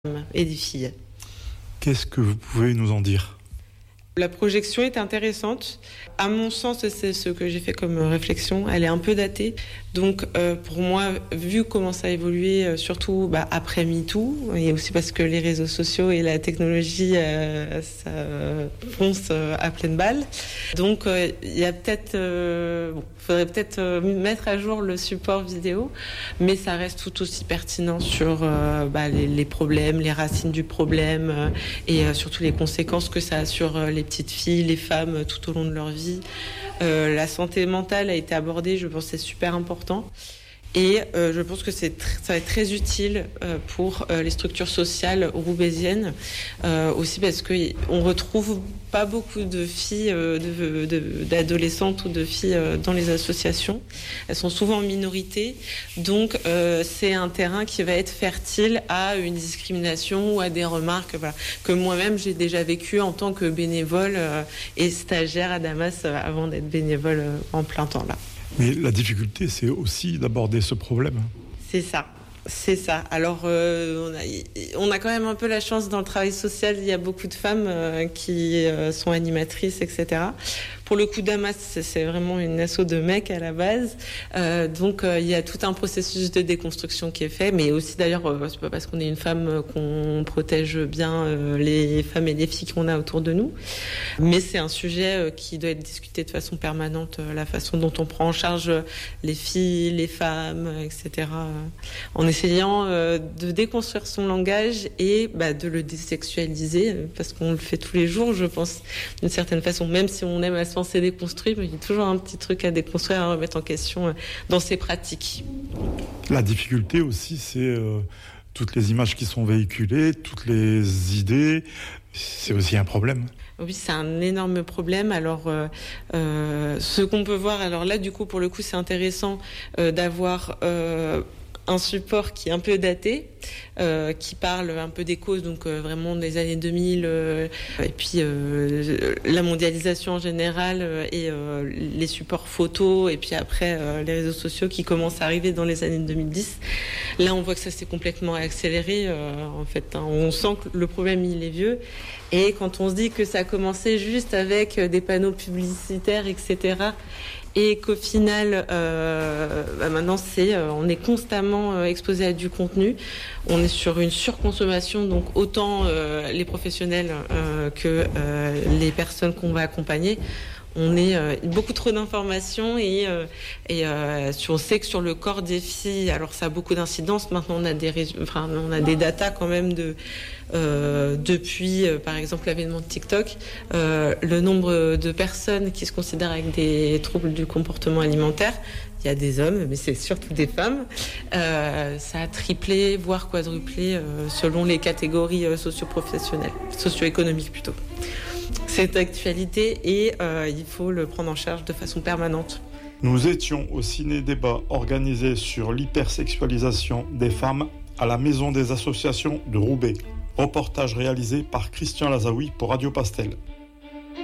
et des filles. Qu'est-ce que vous pouvez nous en dire ? La projection est intéressante. À mon sens, c'est ce que j'ai fait comme réflexion. Elle est un peu datée. Donc, pour moi, vu comment ça a évolué, surtout après MeToo, et aussi parce que les réseaux sociaux et la technologie, ça fonce à pleine balle. Donc, il y a peut-être, faudrait peut-être mettre à jour le support vidéo, mais ça reste tout aussi pertinent sur les problèmes, les racines du problème et surtout les conséquences que ça a sur les petites filles, les femmes tout au long de leur vie. La santé mentale a été abordée, je pense que c'est super important. Et je pense que ça va être très utile pour les structures sociales roubaisiennes, aussi parce qu'on retrouve pas beaucoup de filles, d'adolescentes ou de filles dans les associations. Elles sont souvent en minorité, donc c'est un terrain qui va être fertile à une discrimination ou à des remarques que moi-même j'ai déjà vécu en tant que bénévole et stagiaire à Damas avant d'être bénévole en plein temps là. Mais la difficulté, c'est aussi d'aborder ce problème. C'est ça. Alors, on a quand même un peu la chance dans le travail social. Il y a beaucoup de femmes qui sont animatrices, etc. Pour le coup, Damas, c'est vraiment une asso de mecs à la base. Donc, il y a tout un processus de déconstruction qui est fait. Mais aussi, d'ailleurs, c'est pas parce qu'on est une femme qu'on protège bien les femmes et les filles qu'on a autour de nous. Mais c'est un sujet qui doit être discuté de façon permanente, la façon dont on prend en charge les filles, les femmes, etc. En essayant de déconstruire son langage et de le désexualiser, parce qu'on le fait tous les jours, je pense, d'une certaine façon. Même si on aime à se penser déconstruit, mais il y a toujours un petit truc à déconstruire, à remettre en question dans ses pratiques. La difficulté aussi, c'est toutes les images qui sont véhiculées, toutes les idées, c'est aussi un problème. Oui, c'est un énorme problème. Alors, ce qu'on peut voir, alors là, du coup, pour le coup, c'est intéressant d'avoir un support qui est un peu daté, qui parle un peu des causes, donc vraiment des années 2000, et puis la mondialisation en général, et les supports photos, et puis après les réseaux sociaux qui commencent à arriver dans les années 2010. Là, on voit que ça s'est complètement accéléré, en fait. On sent que le problème, il est vieux. Et quand on se dit que ça a commencé juste avec des panneaux publicitaires, etc., et qu'au final, maintenant, on est constamment exposé à du contenu. On est sur une surconsommation, donc autant les professionnels que les personnes qu'on va accompagner. On est beaucoup trop d'informations et on sait que sur le corps des filles, alors ça a beaucoup d'incidences. Maintenant, on a des datas quand même depuis, par exemple, l'avènement de TikTok, le nombre de personnes qui se considèrent avec des troubles du comportement alimentaire. Il y a des hommes, mais c'est surtout des femmes. Ça a triplé, voire quadruplé, selon les catégories socio-économiques plutôt. Cette actualité et il faut le prendre en charge de façon permanente. Nous étions au ciné-débat organisé sur l'hypersexualisation des femmes à la Maison des associations de Roubaix. Reportage réalisé par Christian Lazaoui pour Radio Pastel.